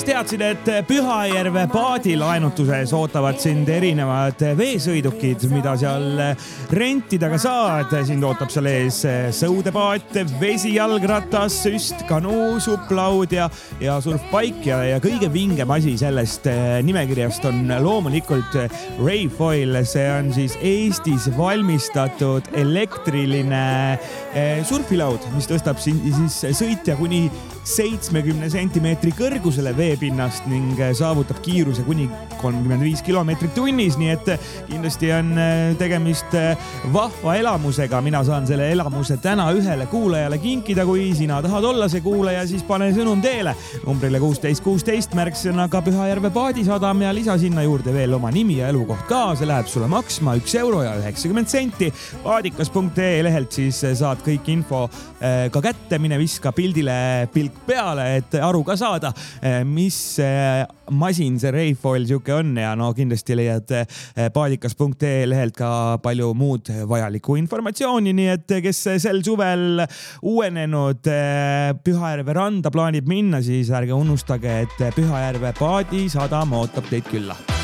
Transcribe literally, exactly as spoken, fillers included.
Teadsid, et Pühajärve paadilaenutuses ootavad sind erinevad veesõidukid, mida seal rentida ka saad. Sind ootab seal ees sõudepaat, vesijalgratas, süst, kanuu, supplaud ja, ja surfpaik ja, ja kõige vingem asi sellest nimekirjast on loomulikult Rayfoil. See on siis Eestis valmistatud elektriline surfilaud, mis tõstab siis sõitja kuni seitsmekümne sentimeetri kõrgusele veepinnast ning saavutab kiiruse kuni kolmkümmend viis kilomeetrit tunnis, nii et kindlasti on tegemist vahva elamusega. Mina saan selle elamuse täna ühele kuulajale kinkida, kui sina tahad olla see kuulaja, siis pane sõnum teele numbrile kuusteist kuusteist märksõnaga Pühajärve paadisadam ja lisa sinna juurde veel oma nimi ja elukoht ka. See läheb sulle maksma üks euro ja üheksakümmend senti. paadikas punkt ee lehelt siis saad kõik info ka kätte, mine viska pildile pilk peale, et aru ka saada, mis masin see Rayfoil siuke on ja no kindlasti leiad paadikas punkt ee lehelt ka palju muud vajalikku informatsiooni, nii et kes sel suvel uuenenud Pühajärve randa plaanib minna, siis ärge unustage, et Pühajärve paadisadam ootab teid külla.